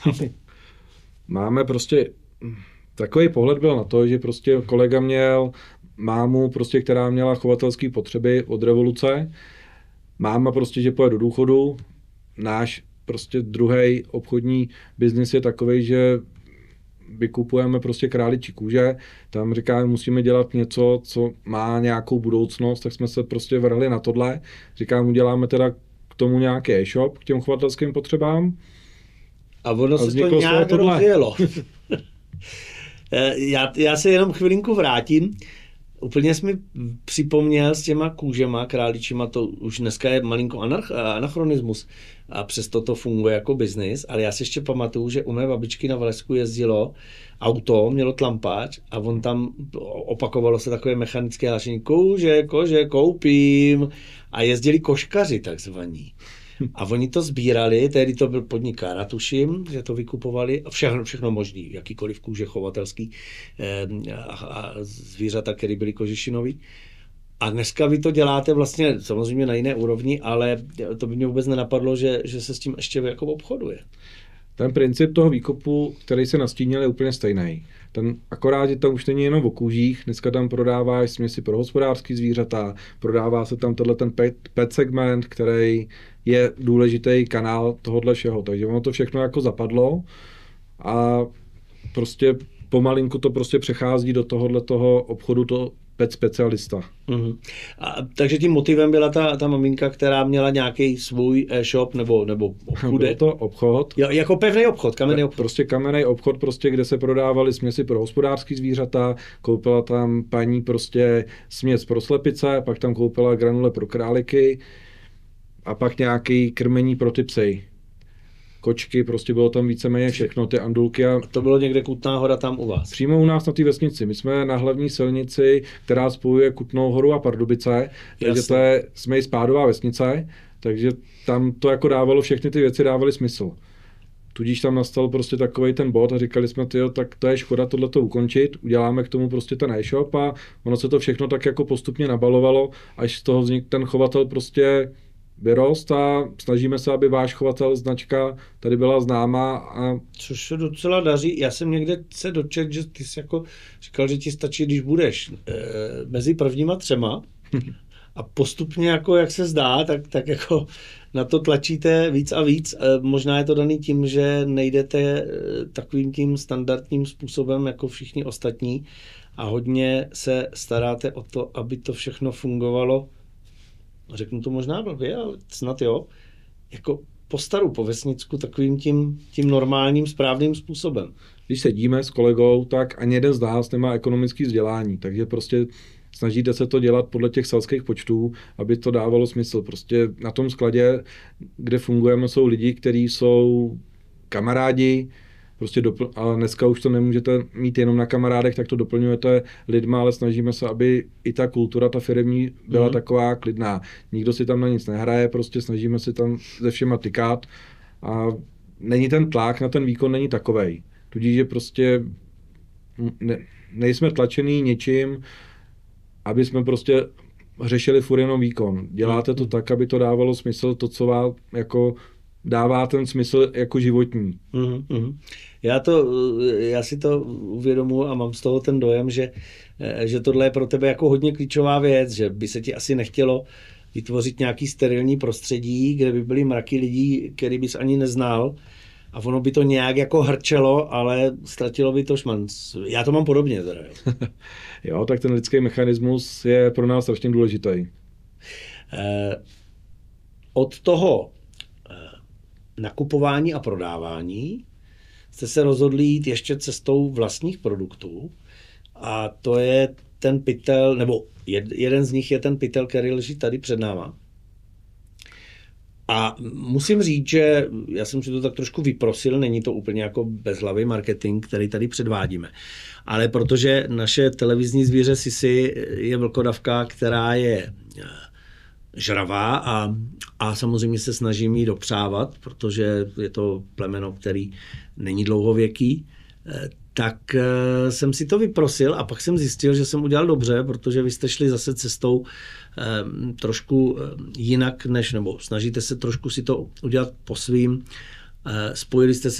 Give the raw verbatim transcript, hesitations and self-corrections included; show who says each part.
Speaker 1: Máme prostě, takový pohled byl na to, že prostě kolega měl mámu, prostě, která měla chovatelské potřeby od revoluce. Máma prostě, že pojede do důchodu. Náš prostě druhý obchodní biznis je takový, že vykupujeme prostě králičí kůže. Tam říkáme, musíme dělat něco, co má nějakou budoucnost, tak jsme se prostě vrhli na tohle. Říkám, uděláme teda k tomu nějaký e-shop, k těm chovatelským potřebám.
Speaker 2: A ono se to nějak rozjelo. já, já se jenom chvilinku vrátím. Úplně jsi mi připomněl s těma kůžema králičíma, to už dneska je malinko anachronismus a přesto to funguje jako biznis, ale já si ještě pamatuju, že u mé babičky na Valesku jezdilo auto, mělo tlampáč a on tam opakovalo se takové mechanické hlášení kůže, kože, koupím a jezdili koškaři takzvaní. A oni to sbírali, tehdy to byl podnik Kára, tuším, že to vykupovali, všechno, všechno možný, jakýkoliv kůže chovatelský eh, a, a zvířata, které byly kožešinový. A dneska vy to děláte vlastně samozřejmě na jiné úrovni, ale to by mě vůbec nenapadlo, že, že se s tím ještě jako obchoduje.
Speaker 1: Ten princip toho výkopu, který se nastínil, je úplně stejný. Ten akorát, že tam už není jenom o kůžích, dneska tam prodáváš směsi pro hospodářský zvířata, prodává se tam tenhle ten pet, pet segment, který je důležitý kanál tohohle všeho. Takže ono to všechno jako zapadlo a prostě pomalinku to prostě přechází do tohohle toho obchodu to pet specialista.
Speaker 2: Uh-huh. A, takže tím motivem byla ta, ta maminka, která měla nějaký svůj e-shop nebo, nebo obchod.
Speaker 1: Byl to obchod.
Speaker 2: Jo, jako pevný obchod, kamenný obchod.
Speaker 1: Prostě kamenný obchod, prostě, kde se prodávaly směsi pro hospodářský zvířata, koupila tam paní prostě směs pro slepice, pak tam koupila granule pro králiky a pak nějaký krmení pro ty psy. Kočky, prostě bylo tam víceméně všechno, ty andulky. A
Speaker 2: to bylo někde Kutná Hora tam u vás?
Speaker 1: Přímo u nás na té vesnici. My jsme na hlavní silnici, která spojuje Kutnou Horu a Pardubice, takže to je jsme spádová vesnice, takže tam to jako dávalo, všechny ty věci dávaly smysl. Tudíž tam nastal prostě takovej ten bod a říkali jsme, tyjo, tak to je škoda tohleto ukončit, uděláme k tomu prostě ten e-shop a ono se to všechno tak jako postupně nabalovalo, až z toho vznikl ten chovatel prostě vyrost a snažíme se, aby váš chovatel značka tady byla známá. A...
Speaker 2: Což se docela daří. Já jsem někde se dočetl, že ty jsi jako říkal, že ti stačí, když budeš e, mezi prvníma třema a postupně, jako jak se zdá, tak, tak jako na to tlačíte víc a víc. E, možná je to daný tím, že nejdete e, takovým tím standardním způsobem jako všichni ostatní a hodně se staráte o to, aby to všechno fungovalo. Řeknu to možná blbě, ale snad jo, jako po staru, po vesnicku, takovým tím, tím normálním, správným způsobem.
Speaker 1: Když sedíme s kolegou, tak ani jeden z nás nemá ekonomické vzdělání, takže prostě snažíte se to dělat podle těch selských počtů, aby to dávalo smysl. Prostě na tom skladě, kde fungujeme, jsou lidi, kteří jsou kamarádi, prostě dopl- ale dneska už to nemůžete mít jenom na kamarádech, tak to doplňujete lidma, ale snažíme se, aby i ta kultura, ta firemní byla mm. taková klidná. Nikdo si tam na nic nehraje, prostě snažíme si tam se všema tykat a není ten tlak na ten výkon, není takovej. Tudíž, že prostě ne, nejsme tlačený něčím, aby jsme prostě řešili furt jenom výkon. Děláte to tak, aby to dávalo smysl, to, co vám jako dává ten smysl jako životní.
Speaker 2: Mm-hmm. Já, to, já si to uvědomuji a mám z toho ten dojem, že, že tohle je pro tebe jako hodně klíčová věc, že by se ti asi nechtělo vytvořit nějaký sterilní prostředí, kde by byly mraky lidí, který bys ani neznal a ono by to nějak jako hrčelo, ale ztratilo by to šmanc. Já to mám podobně. Teda, jo.
Speaker 1: Jo, tak ten lidský mechanismus je pro nás strašně důležitý.
Speaker 2: Eh, od toho nakupování a prodávání jste se rozhodli jít ještě cestou vlastních produktů a to je ten pytel, nebo jed, jeden z nich je ten pytel, který leží tady před náma. A musím říct, že já jsem si to tak trošku vyprosil, není to úplně jako bezhlavý marketing, který tady předvádíme. Ale protože naše televizní zvíře Sisi je vlkodavka, která je žravá a, a samozřejmě se snažím jí dopřávat, protože je to plemeno, který není dlouhověký, tak jsem si to vyprosil a pak jsem zjistil, že jsem udělal dobře, protože vy jste šli zase cestou eh, trošku jinak než, nebo snažíte se trošku si to udělat po svým. Eh, spojili jste se